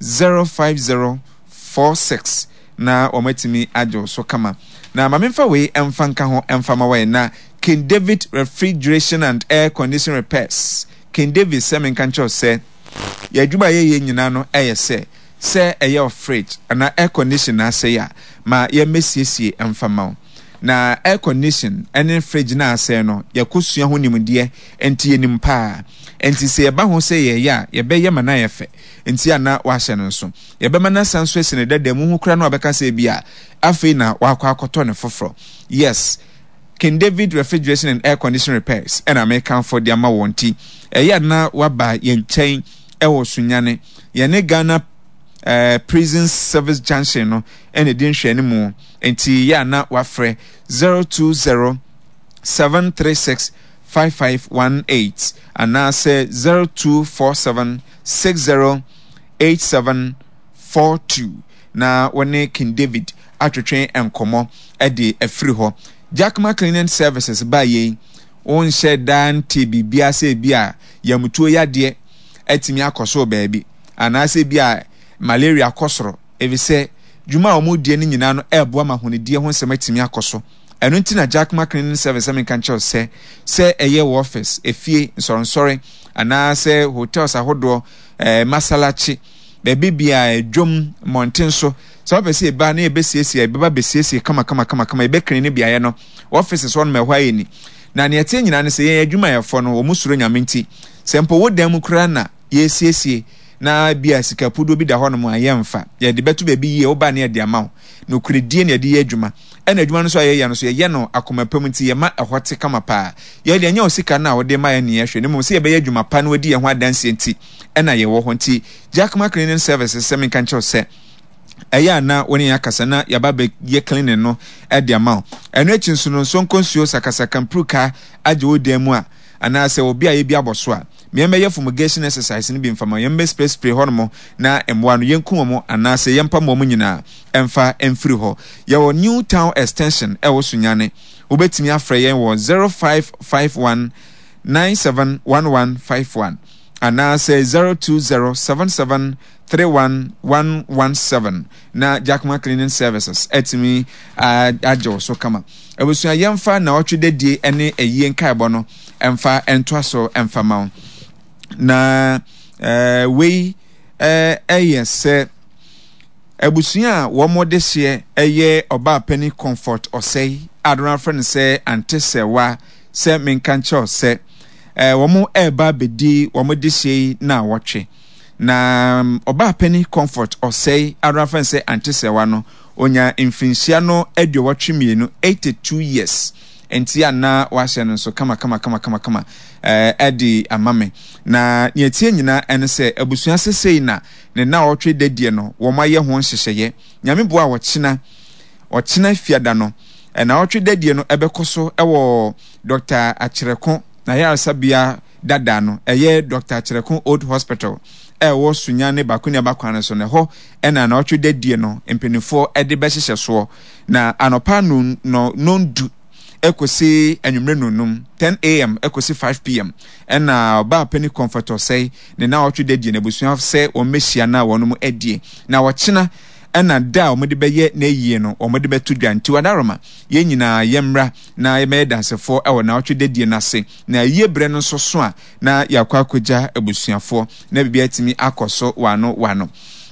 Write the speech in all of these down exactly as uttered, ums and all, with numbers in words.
zero five zero four six na omatimi ajo so kama na mamemfa we emfa nka ho emfa ma we na King David Refrigeration and Air Conditioning Repairs. King David semen kancho se ya dwuma ye ye nyina no eye se se eye of fridge na air condition na se ya ma ye mesiesie emfa ma na air condition ene fridge na ase no yakosua ho nimde enti yenim pa enti se yeba ho se ye ya yebe ye mana ye fe enti ana wa hye no so yebe mana sanso esine dada mu hu kra na obeka se bia afi na wakwa akoto ne foforo. Yes, King David Refrigeration and Air Conditioning Repairs and American for the ama wonti eya na waba ye nchen ewo sunyane ye ne Ghana Uh, Prison Service Junction no ene din hwe ne mu enti ya na wafre zero two zero seven three six five five one eight ana say zero two four seven six zero eight seven four two na wone King David atwetwen enkomo e de afri ho Jackma Cleaning Services ba ye on she dan tb bia se bia yamutuo yade atimi akoso baabi ana se bia malaria kosoro evise djuma omudie ni nyina no ebo ma honedie ho nsematimi akoso eno ntina Jackma Cleaning Service am kan che se se eye office efie nsonsore ana se hotels ahodo eh, masalachi bebi bia edwom mountain so so pese ba na ebesiesie ebeba besiesie kama kama kama kama ebe clean bia ye no office so no mehwaye ni na ne etie nyina ne se ye adwuma ye fo no omusuro nyamenti sempo wodam kura na ye siesie na bia sikapudo bi da ho no mu ayemfa ye de betu be bi ye oba na ye de amaw no kuredie na ye de ye adwuma ena adwuma no so ye ye no so ye no akomapam nti ye ma ahote kama pa ye de anya osika na wo de ma ye ne ye hwe ne mu se ye be ye adwuma pa no wadi ye ho adanse nti ena ye wo ho nti Jackma Cleaning Services semi kan che se eya na woni yakasa na yaba be ye cleaning no e de amaw eno echi nso no so nkonsuo sakasa kampruka age wo de mu a ana se obi a ye bi aboso a me ye fumigation exercise ni bi mfama yembe spray spray hono na emwa no yenku mo ana se yempa mo mo nyina emfa emfiri ho ye wo New Town Extension e wo sunyane obetimi afre yen wo zero five five one nine seven one one five one ana se zero two zero seven seven three one one one seven na Jackma Cleaning Services etimi ajo so kama ebusu yemfa na otwede die ene eyi nkaebo no emfa ento aso emfa mawo na eh uh, we eh uh, ayese abusuya wo modehye eye oba penny comfort osei adona friend say antesewa se menkanche se eh wo mo eba bedi wo modehye na wotwe na um, oba penny comfort osei adona friend say antesewa no onya infinsia no edio wotwe mienu eighty-two years enti ana wahye no so kama kama kama kama kama eh edi amame na nietie nyina ene se abusua sesei na ne na otwe dadie no wo maye ho hyehyeye nyame bo a wochina ochina fiada no na otwe dadie no ebekoso ewo Doctor Achirekon na ya sabia dada no eye Doctor Achirekon Old Hospital ewo sunyane bakunia bakwane so ne ho ena na otwe dadie no empenifo ede behyehyɛ so na anopa no no nondu ekosi enwumre nonum ten a m ekosi five p m ena oba penny comforter say ne na otwe dadie na busuan se o mehia na wonum adie na wochina ena da o mede beye na yie no o mede betu dwanti wadaroma ye nyina yemra na ye me dansefo e wo na otwe dadie na se na yie bre no so so a na yakwa akoja abusuafo na bibia timi akoso wano wano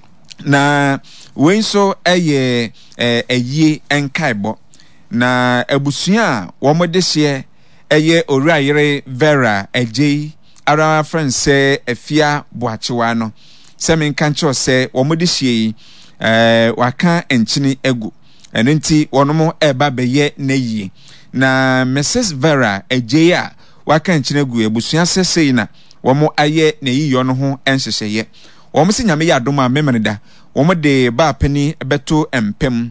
na wenso eye eye enkaibo na abusua wo modehye eye Oriayere Vera ejei ara friends say afia boachewa no se menkancho se wo modehye eh waka enchini egu eno nti wono eba beye na yie na Missus Vera ejei a waka enchini egu abusua sesei na wo mo aye na yiyo no ho enhyehyeye wo mo se nyame ya adom a memeneda wo mo de ba pani beto empem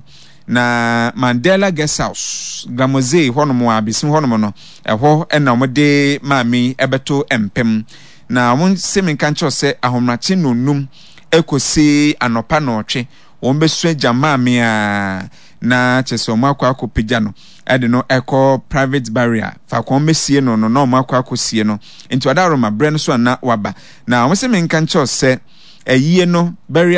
na Mandela Guest House Gramoze hono mo abisim hono mo no eho ena mo de maami ebeto empem na won semi kancho se ahomrache nonum ekosi anopa no otwe won besu maami a na cheso mo akwa akopija no ede no eko private barrier fa kon mesie no no no mo akwa akosie no enti wadaro ma bre no so na waba na won semi kancho se eyiye no barrier